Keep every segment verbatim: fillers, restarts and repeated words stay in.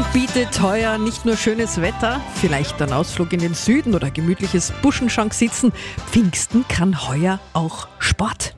bietet heuer nicht nur schönes Wetter, vielleicht ein Ausflug in den Süden oder gemütliches Buschenschank-Sitzen. Pfingsten kann heuer auch Sport.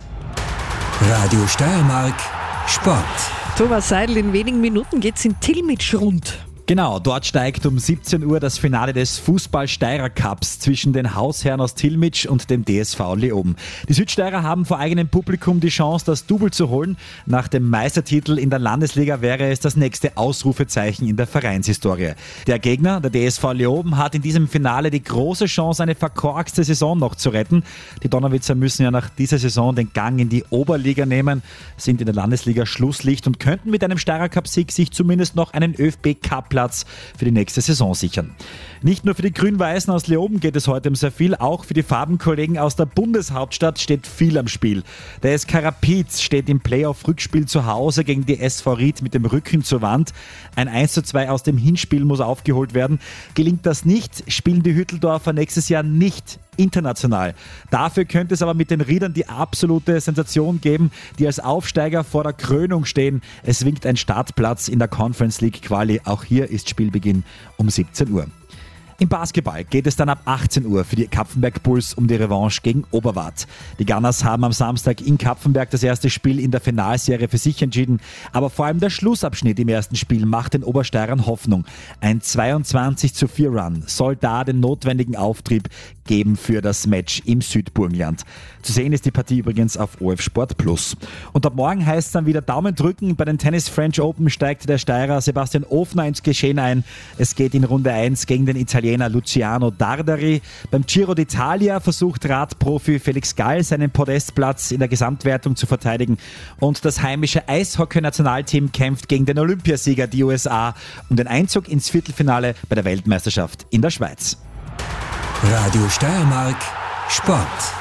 Radio Steiermark Sport. Thomas Seidel, in wenigen Minuten geht's in Tilmitsch rund. Genau, dort steigt um siebzehn Uhr das Finale des Fußball-Steirer-Cups zwischen den Hausherren aus Tilmitsch und dem D S V Leoben. Die Südsteirer haben vor eigenem Publikum die Chance, das Double zu holen. Nach dem Meistertitel in der Landesliga wäre es das nächste Ausrufezeichen in der Vereinshistorie. Der Gegner, der D S V Leoben, hat in diesem Finale die große Chance, eine verkorkste Saison noch zu retten. Die Donnerwitzer müssen ja nach dieser Saison den Gang in die Oberliga nehmen, sind in der Landesliga Schlusslicht und könnten mit einem Steirer-Cup-Sieg sich zumindest noch einen ÖFB-Cup-Platz für die nächste Saison sichern. Nicht nur für die Grün-Weißen aus Leoben geht es heute um sehr viel, auch für die Farbenkollegen aus der Bundeshauptstadt steht viel am Spiel. Der S K Rapid steht im Playoff-Rückspiel zu Hause gegen die S V Ried mit dem Rücken zur Wand. Ein eins zu zwei aus dem Hinspiel muss aufgeholt werden. Gelingt das nicht, spielen die Hütteldorfer nächstes Jahr nicht international. Dafür könnte es aber mit den Riedern die absolute Sensation geben, die als Aufsteiger vor der Krönung stehen. Es winkt ein Startplatz in der Conference League Quali. Auch hier ist Spielbeginn um siebzehn Uhr. Im Basketball geht es dann ab achtzehn Uhr für die Kapfenberg Bulls um die Revanche gegen Oberwart. Die Gunners haben am Samstag in Kapfenberg das erste Spiel in der Finalserie für sich entschieden, aber vor allem der Schlussabschnitt im ersten Spiel macht den Obersteirern Hoffnung. Ein zweiundzwanzig zu vier Run soll da den notwendigen Auftrieb geben für das Match im Südburgenland. Zu sehen ist die Partie übrigens auf O F Sport Plus. Und ab morgen heißt es dann wieder Daumen drücken. Bei den Tennis French Open steigt der Steirer Sebastian Ofner ins Geschehen ein. Es geht in Runde eins gegen den Italiener Luciano Dardari. Beim Giro d'Italia versucht Radprofi Felix Gall seinen Podestplatz in der Gesamtwertung zu verteidigen. Und das heimische Eishockey-Nationalteam kämpft gegen den Olympiasieger, die U S A, um den Einzug ins Viertelfinale bei der Weltmeisterschaft in der Schweiz. Radio Steiermark Sport.